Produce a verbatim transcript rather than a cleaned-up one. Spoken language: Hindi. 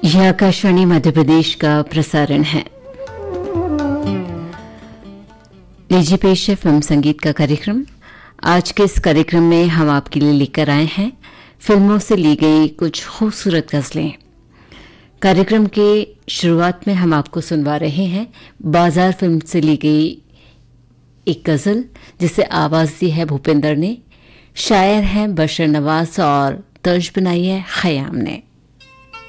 यह आकाशवाणी मध्य प्रदेश का प्रसारण है। लीजिए पेश है फिल्म संगीत का कार्यक्रम। आज के इस कार्यक्रम में हम आपके लिए लेकर आए हैं फिल्मों से ली गई कुछ खूबसूरत गजलें। कार्यक्रम के शुरुआत में हम आपको सुनवा रहे हैं बाजार फिल्म से ली गई एक गजल, जिसे आवाज दी है भूपेंद्र ने, शायर हैं बशर नवाज और तर्ज बनाई है खयाम ने।